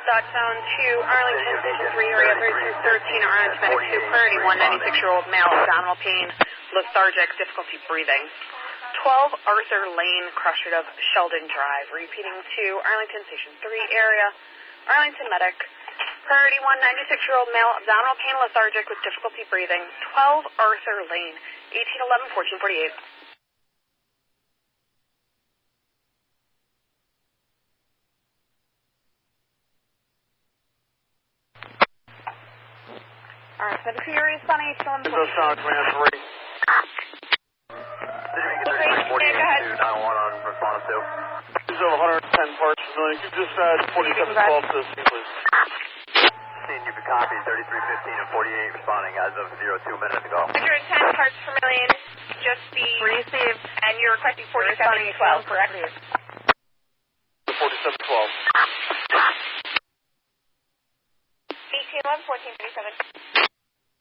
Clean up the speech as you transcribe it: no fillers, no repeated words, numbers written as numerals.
Dodge Zone 2, Arlington, Station 3, area 3213, Arlington, Medic 2, priority 196-year-old male, abdominal pain, lethargic, difficulty breathing. 12 Arthur Lane, Crossroad of Sheldon Drive. Repeating to Arlington, Station 3 area, Arlington Medic, priority 196-year-old male, abdominal pain, lethargic with difficulty breathing. 12 Arthur Lane, 1811-1448. Alright, so the Fury is Sunny, 1811-1448. This is Sound Command 3. Okay, go ahead. 911 on response 2. These are 110 parts per million. Could you dispatch 4712 to the scene, please? Scene, you can copy 3315 and 48 responding as of 02 minutes ago. 110 parts per million, just the... Received. And you're requesting 4712, correct? 4712. 1811-1437.